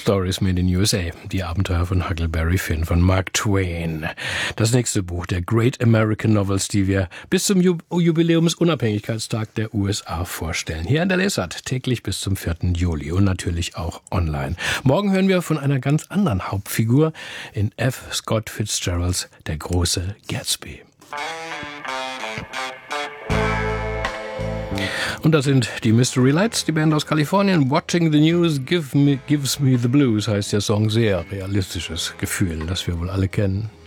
Stories Made in USA. Die Abenteuer von Huckleberry Finn von Mark Twain. Das nächste Buch der Great American Novels, die wir bis zum Jubiläumsunabhängigkeitstag der USA vorstellen. Hier an der Lesart, täglich bis zum 4. Juli und natürlich auch online. Morgen hören wir von einer ganz anderen Hauptfigur in F. Scott Fitzgeralds Der große Gatsby. Und das sind die Mystery Lights, die Band aus Kalifornien. Watching the News gives me the blues, heißt der Song. Sehr realistisches Gefühl, das wir wohl alle kennen.